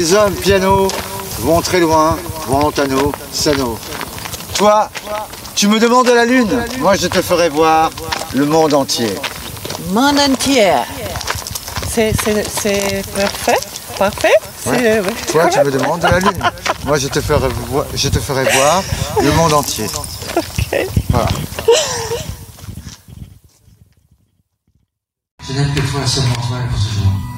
Les hommes piano vont très loin, vont à nous, Sano. Toi, tu me demandes la lune, moi je te ferai voir le monde entier. Monde entier. C'est parfait. Parfait. Ouais. Toi, tu me demandes la lune, moi je te ferai voir le monde entier. Ok. Voilà. Je n'aime que toi, seulement toi pour ce jour.